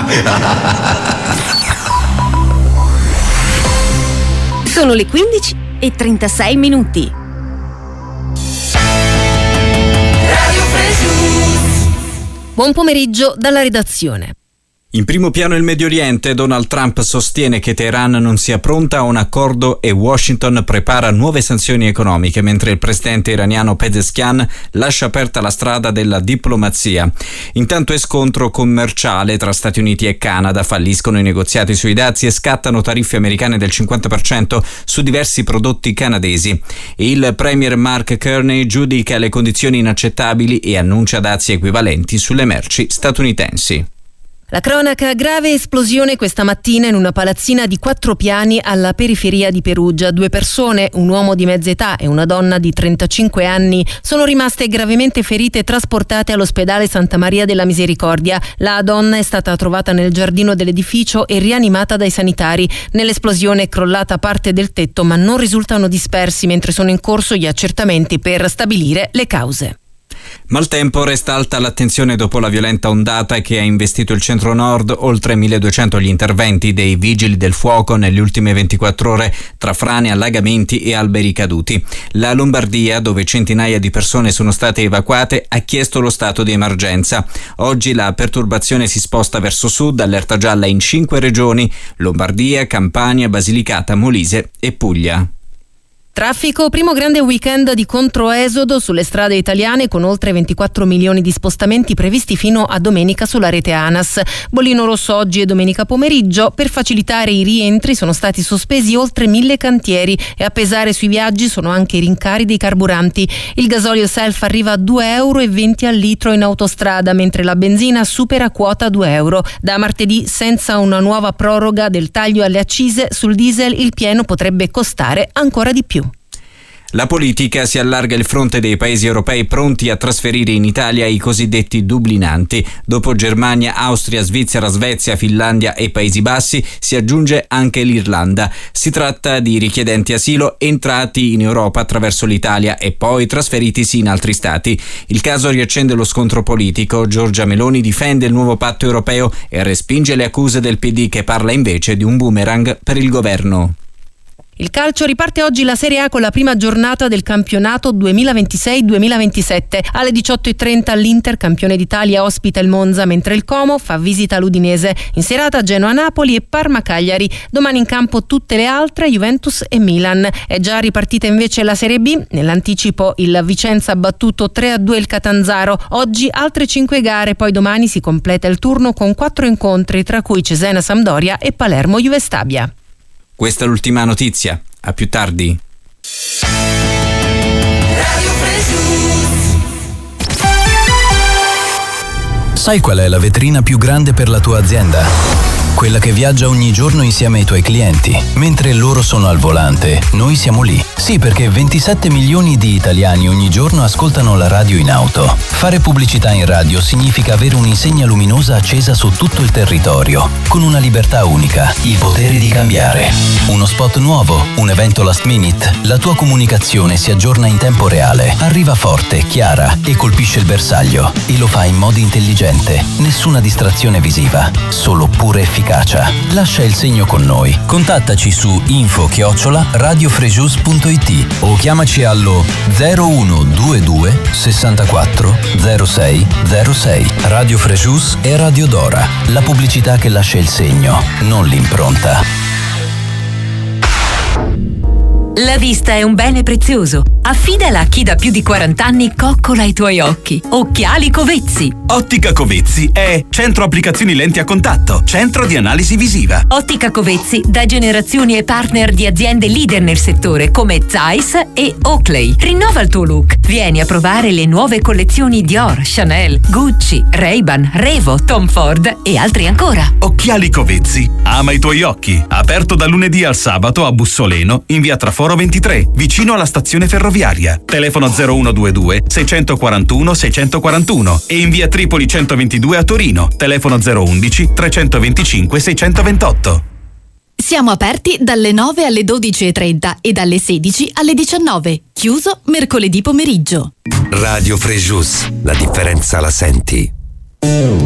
Sono le 15:36. Buon pomeriggio dalla redazione. In primo piano il Medio Oriente. Donald Trump sostiene che Teheran non sia pronta a un accordo e Washington prepara nuove sanzioni economiche, mentre il presidente iraniano Pezeshkian lascia aperta la strada della diplomazia. Intanto è scontro commerciale tra Stati Uniti e Canada, falliscono i negoziati sui dazi e scattano tariffe americane del 50% su diversi prodotti canadesi. Il premier Mark Carney giudica le condizioni inaccettabili e annuncia dazi equivalenti sulle merci statunitensi. La cronaca: grave esplosione questa mattina in una palazzina di 4 piani alla periferia di Perugia. 2 persone, un uomo di mezza età e una donna di 35 anni, sono rimaste gravemente ferite e trasportate all'ospedale Santa Maria della Misericordia. La donna è stata trovata nel giardino dell'edificio e rianimata dai sanitari. Nell'esplosione è crollata parte del tetto, ma non risultano dispersi, mentre sono in corso gli accertamenti per stabilire le cause. Maltempo, resta alta l'attenzione dopo la violenta ondata che ha investito il centro-nord. Oltre 1200 gli interventi dei vigili del fuoco nelle ultime 24 ore tra frane, allagamenti e alberi caduti. La Lombardia, dove centinaia di persone sono state evacuate, ha chiesto lo stato di emergenza. Oggi la perturbazione si sposta verso sud, allerta gialla in 5 regioni: Lombardia, Campania, Basilicata, Molise e Puglia. Traffico: primo grande weekend di controesodo sulle strade italiane, con oltre 24 milioni di spostamenti previsti fino a domenica sulla rete ANAS. Bollino rosso oggi e domenica pomeriggio. Per facilitare i rientri sono stati sospesi oltre 1000 cantieri e a pesare sui viaggi sono anche i rincari dei carburanti. Il gasolio self arriva a €2,20 al litro in autostrada, mentre la benzina supera quota €2. Da martedì, senza una nuova proroga del taglio alle accise, sul diesel il pieno potrebbe costare ancora di più. La politica: si allarga il fronte dei paesi europei pronti a trasferire in Italia i cosiddetti dublinanti. Dopo Germania, Austria, Svizzera, Svezia, Finlandia e Paesi Bassi si aggiunge anche l'Irlanda. Si tratta di richiedenti asilo entrati in Europa attraverso l'Italia e poi trasferitisi in altri stati. Il caso riaccende lo scontro politico. Giorgia Meloni difende il nuovo patto europeo e respinge le accuse del PD, che parla invece di un boomerang per il governo. Il calcio: riparte oggi la Serie A con la prima giornata del campionato 2026-2027. Alle 18:30 l'Inter, campione d'Italia, ospita il Monza, mentre il Como fa visita all'Udinese. In serata Genoa-Napoli e Parma-Cagliari. Domani in campo tutte le altre, Juventus e Milan. È già ripartita invece la Serie B. Nell'anticipo il Vicenza ha battuto 3-2 il Catanzaro. Oggi altre 5 gare, poi domani si completa il turno con 4 incontri, tra cui Cesena-Sampdoria e Palermo-Juve Stabia. Questa è l'ultima notizia. A più tardi. Sai qual è la vetrina più grande per la tua azienda? Quella che viaggia ogni giorno insieme ai tuoi clienti. Mentre loro sono al volante, noi siamo lì. Sì, perché 27 milioni di italiani ogni giorno ascoltano la radio in auto. Fare pubblicità in radio significa avere un'insegna luminosa accesa su tutto il territorio, con una libertà unica, il potere di cambiare. Uno spot nuovo, un evento last minute, la tua comunicazione si aggiorna in tempo reale, arriva forte, chiara e colpisce il bersaglio. E lo fa in modo intelligente. Nessuna distrazione visiva, solo pura efficacia. Lascia il segno con noi. Contattaci su info@radiofrejus.it o chiamaci allo 0122 64 06 06. Radio Frejus e Radio Dora. La pubblicità che lascia il segno, non l'impronta. La vista è un bene prezioso. Affidala a chi da più di 40 anni coccola i tuoi occhi. Occhiali Covezzi. Ottica Covezzi è centro applicazioni lenti a contatto, centro di analisi visiva. Ottica Covezzi da generazioni e partner di aziende leader nel settore come Zeiss e Oakley. Rinnova il tuo look. Vieni a provare le nuove collezioni Dior, Chanel, Gucci, Ray-Ban, Revo, Tom Ford e altri ancora. Occhiali Covezzi. Ama i tuoi occhi. Aperto da lunedì al sabato a Bussoleno, in via Traforo 23, vicino alla stazione ferroviaria. Telefono 0122 641 641 e in via Tripoli 122 a Torino. Telefono 011 325 628. Siamo aperti dalle 9 alle 12:30 e dalle 16 alle 19. Chiuso mercoledì pomeriggio. Radio Frejus, la differenza la senti.